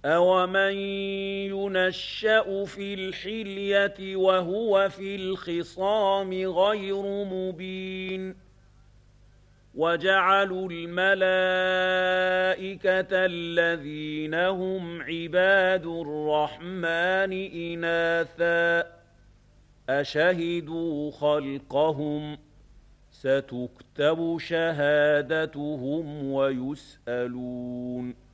أَوَمَن يُنَشَّأُ فِي الْحِلْيَةِ وَهُوَ فِي الْخِصَامِ غَيْرُ مُبِينٍ وَجَعَلُوا الْمَلَائِكَةَ الَّذِينَ هُمْ عِبَادُ الرَّحْمَٰنِ إِنَاثًا ۚ أَشَهِدُوا خَلْقَهُمْ ۚ سَتُكْتَبُ شَهَادَتُهُمْ وَيُسْأَلُونَ